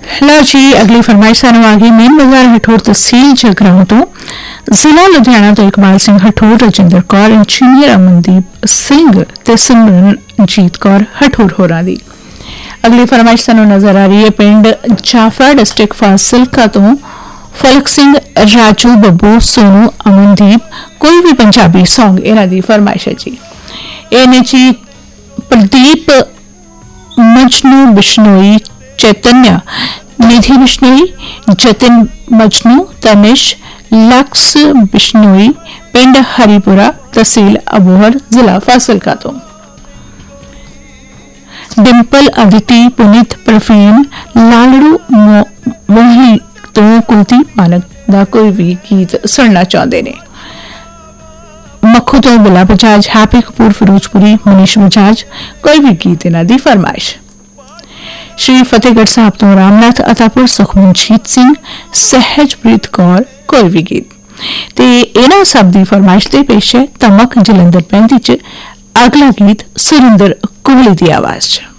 लो जी अगली फरमाइश सानू आ गई मेन बाजार हठोर तहसील जगराओं तो जिला लुधियाना तो इकबाल सिंह हठोर रजिंदर कौर इंजीनियर अमनदीप सिंह ते सिमरनजीत कौर हठोर होरां दी। अगली फरमाइश सानू नजर आ रही है पिंड जाफरा डिस्ट्रिक्ट फाजिलका तो फलक सिंह राजू बब्बू सोनू अमनदीप कोई भी पंजाबी सॉन्ग इन्हां दी फरमाइश है जी। इन्हें जी प्रदीप मजनू बिश्नोई चैतन्य निधि बिश्नोई जतिन मजनू तनिश लक्स बिश्नोई पिंड हरिपुरा तहसील अबोहर जिला फाजिलका तो डिंपल अदिति पुनित प्रवीण लालड़ू मोही तो कुलदीप मानक दा कोई भी गीत सुनना चाहते ने। मखू तो बिला बजाज हैप्पी कपूर फिरोजपुरी मनीष बजाज कोई भी गीत इन्हां दी फरमाइश। श्री फतेहगढ़ साहब तो रामनाथ अतापुर सुखमनजीत सिंह सहजप्रीत कौर कोई भी गीत ते इन्हां सब दी फरमाइश ते पेश है तमक जलंधर पैंदी च अगला गीत सुरिंदर कोहली दी आवाज च।